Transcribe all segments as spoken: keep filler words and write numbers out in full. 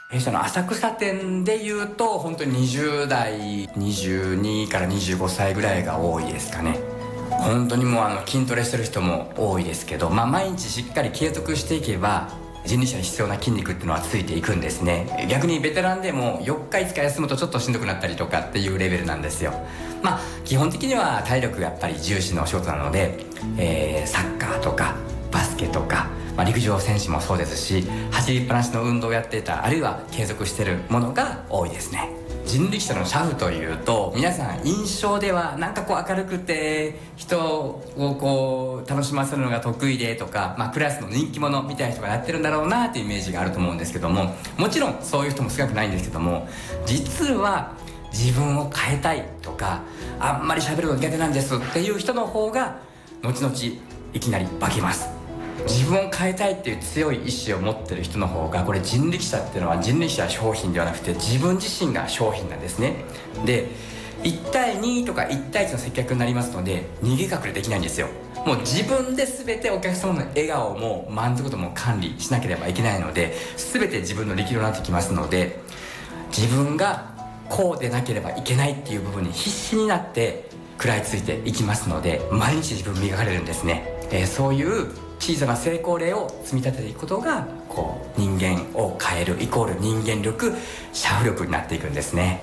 弊社の浅草店でいうと本当ににじゅう代にじゅうにからにじゅうごさいぐらいが多いですかね。本当にもうあの筋トレしてる人も多いですけど、まあ、毎日しっかり継続していけば人力車に必要な筋肉っていうのはついていくんですね。逆にベテランでもよっかいつか休むとちょっとしんどくなったりとかっていうレベルなんですよ。まあ基本的には体力やっぱり重視のお仕事なので、えー、サッカーとかバスケとか、まあ、陸上選手もそうですし、走りっぱなしの運動をやっていた、あるいは継続しているものが多いですね。人力車の車夫というと皆さん印象ではなんかこう明るくて人をこう楽しませるのが得意でとか、まあ、クラスの人気者みたいな人がやってるんだろうなっていうイメージがあると思うんですけども、もちろんそういう人も少なくないんですけども、実は自分を変えたいとかあんまり喋るの苦手なんですっていう人の方が後々いきなり化けます。自分を変えたいっていう強い意志を持ってる人の方が、これ人力車っていうのは人力車は商品ではなくて自分自身が商品なんですね。でいち対にとかいち対いちの接客になりますので逃げ隠れできないんですよ。もう自分で全てお客様の笑顔も満足度も管理しなければいけないので、全て自分の力量になってきますので、自分がこうでなければいけないっていう部分に必死になって食らいついていきますので、毎日自分磨かれるんですね。えー、そういう小さな成功例を積み立てていくことがこう人間を変えるイコール人間力、社夫力になっていくんですね。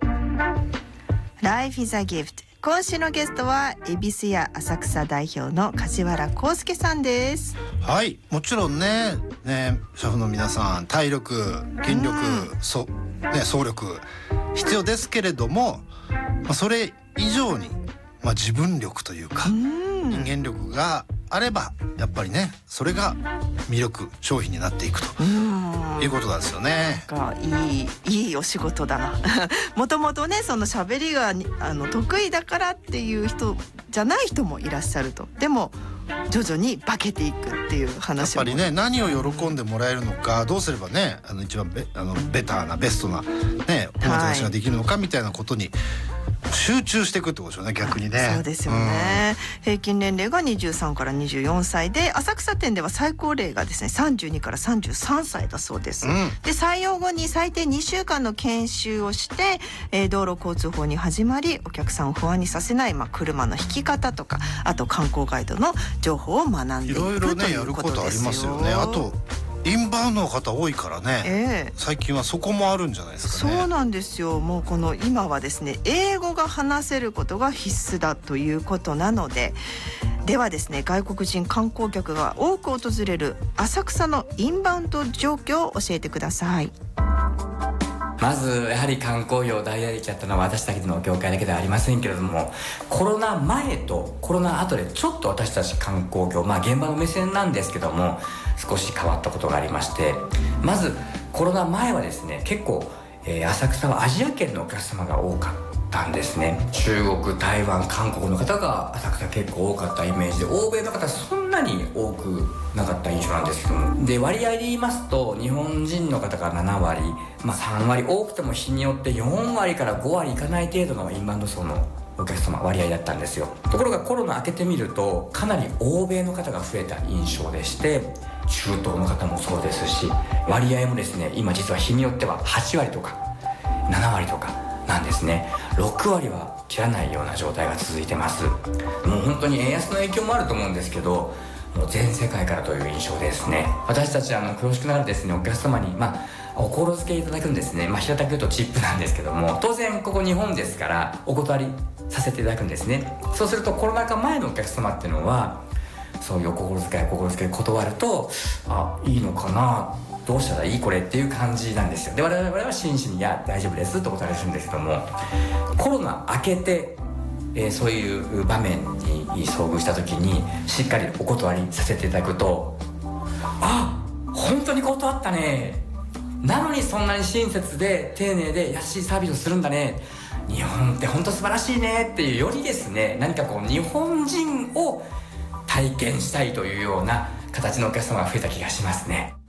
Life is a gift。 今週のゲストは恵比寿屋浅草代表の梶原康介さんです。 はい、もちろんね、ね、社夫の皆さん体力、筋力、そね、総力必要ですけれども、まあ、それ以上に、まあ、自分力というか人間力があればやっぱりね、それが魅力商品になっていくということなんですよね。 なんかいいいいお仕事だなもともとねその喋りがあの得意だからっていう人じゃない人もいらっしゃると。でも徐々に化けていくっていう話もやっぱりね、何を喜んでもらえるのか、どうすればねあの一番ベあのベターなベストなねおもてなしができるのかみたいなことに集中していくってことですよね、逆にね。 そうですよね、うん、平均年齢がにじゅうさんからにじゅうよんさいで、浅草店では最高齢がですねさんじゅうにからさんじゅうさんさいだそうです、うん、で採用後に最低にしゅうかんの研修をして、えー、道路交通法に始まり、お客さんを不安にさせない、まあ、車の引き方とか、あと観光ガイドの情報を学んでいくということですよ。 いろいろねやることありますよね。あとインバウンドの方多いからね、えー、最近はそこもあるんじゃないですかね。 そうなんですよ。もうこの今はですね英語が話せることが必須だということなので、ではですね外国人観光客が多く訪れる浅草のインバウンド状況を教えてください。 まずやはり観光業を大打撃だったのは私だけの業界だけではありませんけれども、コロナ前とコロナ後でちょっと私たち観光業、まあ現場の目線なんですけども少し変わったことがありまして、まずコロナ前はですね結構、えー、浅草はアジア圏のお客様が多かったんですね。中国、台湾、韓国の方が浅草結構多かったイメージで、欧米の方そんなに多くなかった印象なんですけども、で割合で言いますと日本人の方がななわり、まあ、さんわり、多くても日によってよんわりからごわりいかない程度のインバウンド層のお客様割合だったんですよ。ところがコロナ明けてみるとかなり欧米の方が増えた印象でして、中東の方もそうですし、割合もですね今実は日によってははちわりとかななわりとかなんですね。ろくわりは切らないような状態が続いてます。もう本当に円安の影響もあると思うんですけど、もう全世界からという印象ですね。私たちあの恐縮ながらですねお客様にまあお心づけいただくんですね。まあ平たく言うとチップなんですけども、当然ここ日本ですからお断りさせていただくんですね。そうするとコロナ禍前のお客様っていうのはそういうお心遣いお心遣い断ると、あいいのかな、どうしたらいいこれっていう感じなんですよ。で我々は真摯にいや大丈夫ですとお答えするんですけども、コロナ明けて、えー、そういう場面に遭遇した時にしっかりお断りさせていただくと、あ本当に断ったね、なのにそんなに親切で丁寧で優しいサービスをするんだね、日本って本当素晴らしいねっていうよりですね、何かこう日本人を体験したいというような形のお客様が増えた気がしますね。